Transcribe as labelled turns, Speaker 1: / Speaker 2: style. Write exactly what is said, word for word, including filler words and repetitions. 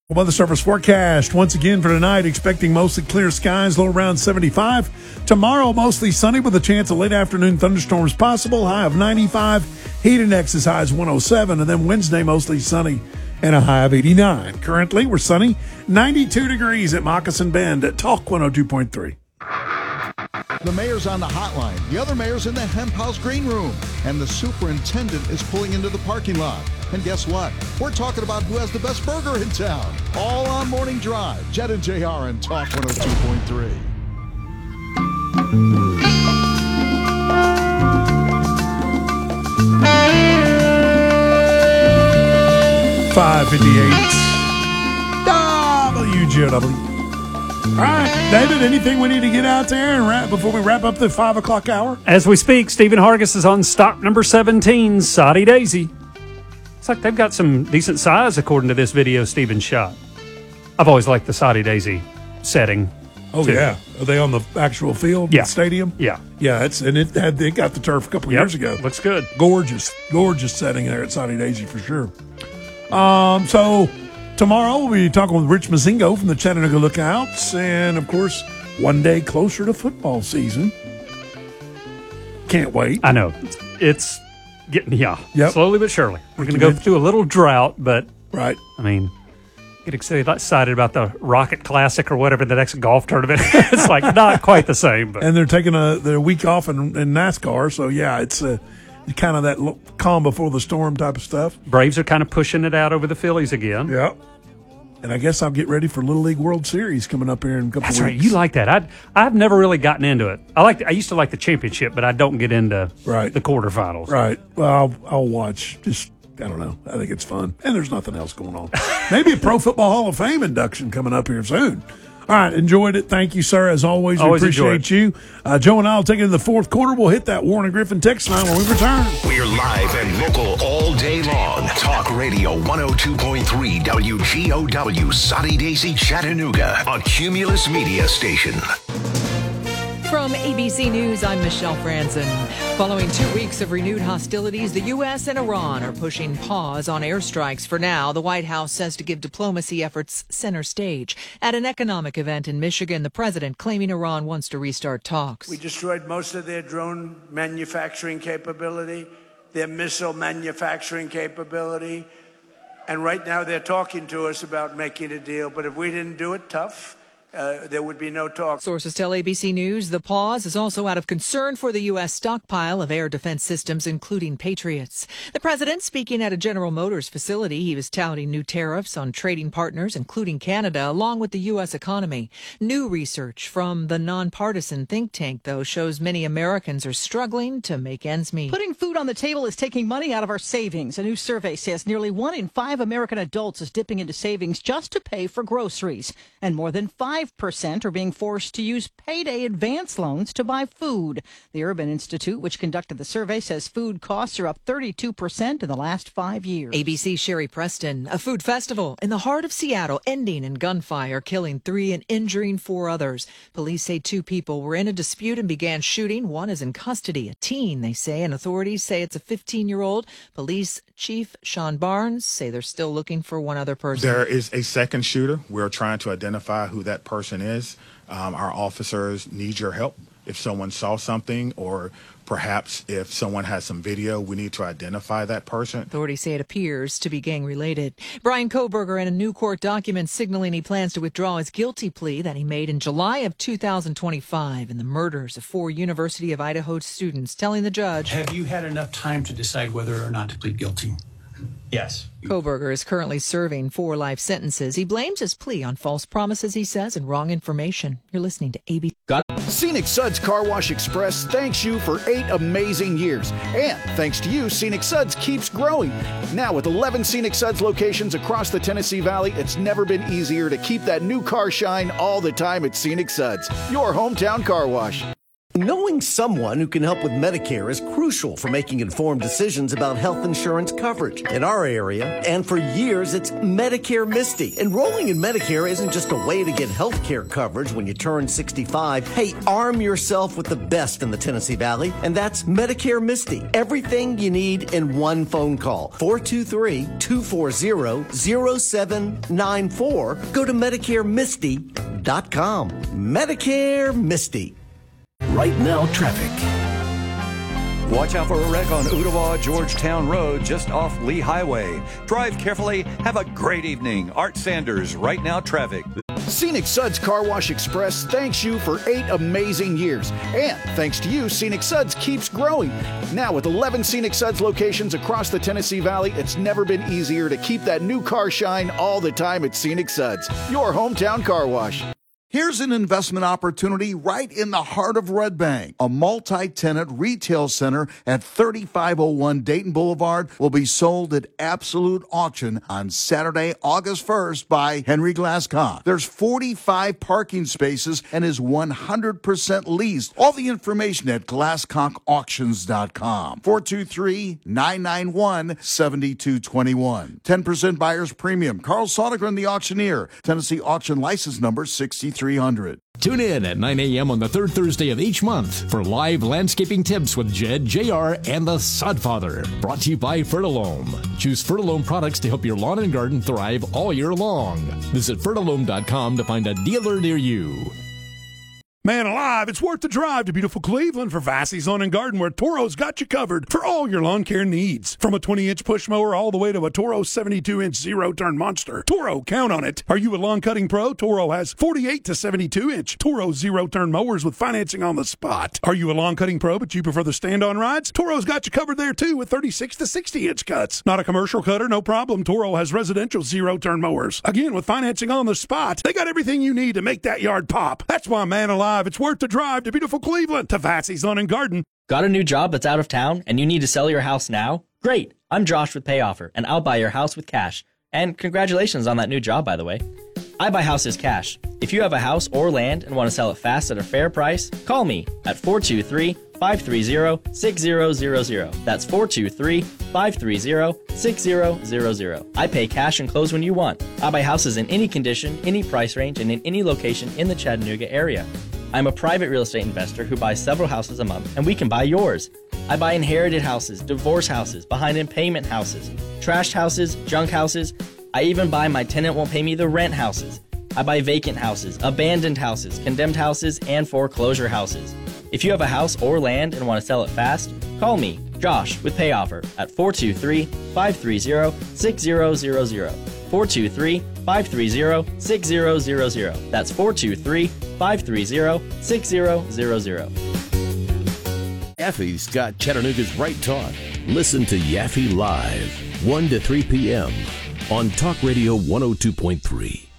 Speaker 1: Weather Service forecast once again for tonight, expecting mostly clear skies, low around seventy-five. Tomorrow, mostly sunny with a chance of late afternoon thunderstorms possible, high of ninety-five. Heat index as high as one oh seven. And then Wednesday, mostly sunny and a high of eighty-nine. Currently, we're sunny, ninety-two degrees at Moccasin Bend at Talk one oh two point three.
Speaker 2: The mayor's on the hotline. The other mayor's in the Hemp House green room. And the superintendent is pulling into the parking lot. And guess what? We're talking about who has the best burger in town. All on Morning Drive. Jed and J R on Talk one oh two point three.
Speaker 1: five fifty-eight W G O W. All right, David, anything we need to get out there and wrap before we wrap up the five o'clock hour?
Speaker 3: As we speak, Stephen Hargis is on stock number seventeen, Soddy Daisy. It's like they've got some decent size according to this video Stephen shot. I've always liked the Soddy Daisy setting.
Speaker 1: Oh, too. Yeah. Are they on the actual field,
Speaker 3: yeah.
Speaker 1: the stadium?
Speaker 3: Yeah.
Speaker 1: Yeah, it's and it had it got the turf a couple
Speaker 3: yep.
Speaker 1: years ago.
Speaker 3: Looks good.
Speaker 1: Gorgeous, gorgeous setting there at Soddy Daisy for sure. Um, so tomorrow we'll be talking with Rich Mazingo from the Chattanooga Lookouts, and of course, one day closer to football season. Can't wait.
Speaker 3: I know. It's, it's getting, yeah,
Speaker 1: yep.
Speaker 3: slowly but surely. We're going to go through a little drought, but,
Speaker 1: right.
Speaker 3: I mean, get excited, excited about the Rocket Classic or whatever, the next golf tournament. It's like not quite the same. But.
Speaker 1: And they're taking a their week off in, in NASCAR, so yeah, it's uh, kind of that calm before the storm type of stuff.
Speaker 3: Braves are kind of pushing it out over the Phillies again.
Speaker 1: Yeah. And I guess I'll get ready for Little League World Series coming up here in a couple
Speaker 3: That's
Speaker 1: of
Speaker 3: weeks.
Speaker 1: weeks.
Speaker 3: Right. You like that. I I've never really gotten into it. I like. I used to like the championship, but I don't get into
Speaker 1: right.
Speaker 3: the quarterfinals.
Speaker 1: Right. Well, I'll, I'll watch. Just, I don't know. I think it's fun. And there's nothing else going on. Maybe a Pro Football Hall of Fame induction coming up here soon. All right. Enjoyed it. Thank you, sir. As always,
Speaker 3: always
Speaker 1: we appreciate you. Uh, Joe and I will take it in the fourth quarter. We'll hit that Warren and Griffin text line when we return.
Speaker 4: We're live and local all day long. Talk Radio one oh two point three W G O W, Soddy Daisy, Chattanooga, a Cumulus Media station.
Speaker 5: From A B C News, I'm Michelle Franzen. Following two weeks of renewed hostilities, the U S and Iran are pushing pause on airstrikes for now. The White House says to give diplomacy efforts center stage. At an economic event in Michigan, the president claiming Iran wants to restart talks.
Speaker 6: We destroyed most of their drone manufacturing capability, their missile manufacturing capability, and right now they're talking to us about making a deal. But if we didn't do it tough, Uh, there would be no talk.
Speaker 5: Sources tell A B C News the pause is also out of concern for the U S stockpile of air defense systems, including Patriots. The president speaking at a General Motors facility. He was touting new tariffs on trading partners, including Canada, along with the U S economy. New research from the nonpartisan think tank, though, shows many Americans are struggling to make ends meet.
Speaker 7: Putting food on the table is taking money out of our savings. A new survey says nearly one in five American adults is dipping into savings just to pay for groceries. And more than five percent are being forced to use payday advance loans to buy food. The Urban Institute, which conducted the survey, says food costs are up thirty-two percent in the last five years.
Speaker 5: A B C's Sherry Preston. A food festival in the heart of Seattle ending in gunfire, killing three and injuring four others. Police say two people were in a dispute and began shooting. One is in custody, a teen, they say, and authorities say it's a fifteen-year-old. Police Chief Sean Barnes say they're still looking for one other person.
Speaker 8: There is a second shooter. We're trying to identify who that person is. Um, our officers need your help. If someone saw something, or perhaps if someone has some video, we need to identify that person.
Speaker 5: Authorities say it appears to be gang-related. Brian Kohberger in a new court document signaling he plans to withdraw his guilty plea that he made in July of two thousand twenty-five in the murders of four University of Idaho students, telling the judge,
Speaker 9: "Have you had enough time to decide whether or not to plead guilty?" Yes.
Speaker 5: Kohberger is currently serving four life sentences. He blames his plea on false promises, he says, and wrong information. You're listening to A B C.
Speaker 2: Scenic Suds Car Wash Express thanks you for eight amazing years. And thanks to you, Scenic Suds keeps growing. Now with eleven Scenic Suds locations across the Tennessee Valley, it's never been easier to keep that new car shine all the time at Scenic Suds, your hometown car wash.
Speaker 10: Knowing someone who can help with Medicare is crucial for making informed decisions about health insurance coverage. In our area, and for years, it's Medicare Misty. Enrolling in Medicare isn't just a way to get health care coverage when you turn sixty-five. Hey, arm yourself with the best in the Tennessee Valley, and that's Medicare Misty. Everything you need in one phone call. four two three, two four zero, zero seven nine four. Go to Medicare Misty dot com. Medicare Misty.
Speaker 4: Right now, traffic.
Speaker 11: Watch out for a wreck on Ottawa Georgetown Road just off Lee Highway. Drive carefully. Have a great evening. Art Sanders, Right Now Traffic.
Speaker 2: Scenic Suds Car Wash Express thanks you for eight amazing years. And thanks to you, Scenic Suds keeps growing. Now with eleven Scenic Suds locations across the Tennessee Valley, it's never been easier to keep that new car shine all the time at Scenic Suds, your hometown car wash.
Speaker 12: Here's an investment opportunity right in the heart of Red Bank. A multi-tenant retail center at thirty-five oh one Dayton Boulevard will be sold at absolute auction on Saturday, August first by Henry Glasscock. There's forty-five parking spaces and is one hundred percent leased. All the information at glasscock auctions dot com. four two three, nine nine one, seven two two one. ten percent buyer's premium. Carl Sodergren, the auctioneer. Tennessee auction license number sixty-three hundred.
Speaker 13: Tune in at nine a.m. on the third Thursday of each month for live landscaping tips with Jed, J R, and the Sodfather. Brought to you by Fertilome. Choose Fertilome products to help your lawn and garden thrive all year long. Visit fertilome dot com to find a dealer near you.
Speaker 1: Man alive, it's worth the drive to beautiful Cleveland for Vassey's Lawn and Garden, where Toro's got you covered for all your lawn care needs. From a twenty-inch push mower all the way to a Toro seventy-two inch zero-turn monster. Toro, count on it. Are you a lawn cutting pro? Toro has forty-eight to seventy-two inch Toro zero-turn mowers with financing on the spot. Are you a lawn cutting pro but you prefer the stand-on rides? Toro's got you covered there too with thirty-six to sixty inch cuts. Not a commercial cutter? No problem. Toro has residential zero-turn mowers. Again, with financing on the spot. They got everything you need to make that yard pop. That's why, man alive, it's worth the drive to beautiful Cleveland to Vassey's Lawn and Garden.
Speaker 14: Got a new job that's out of town and you need to sell your house now? Great. I'm Josh with PayOffer, and I'll buy your house with cash. And congratulations on that new job, by the way. I buy houses cash. If you have a house or land and want to sell it fast at a fair price, call me at four two three, five three zero, six zero zero zero. That's four two three, five three zero, six zero zero zero. I pay cash and close when you want. I buy houses in any condition, any price range, and in any location in the Chattanooga area. I'm a private real estate investor who buys several houses a month, and we can buy yours. I buy inherited houses, divorce houses, behind in payment houses, trashed houses, junk houses. I even buy my tenant won't pay me the rent houses. I buy vacant houses, abandoned houses, condemned houses, and foreclosure houses. If you have a house or land and want to sell it fast, call me, Josh, with PayOffer at four two three, five three zero, six zero zero zero. four two three, five three zero, six zero zero zero. That's four two three, five three zero, six zero zero zero.
Speaker 15: Yaffe's got Chattanooga's right talk. Listen to Yaffe Live, one to three p.m. on Talk Radio one oh two point three.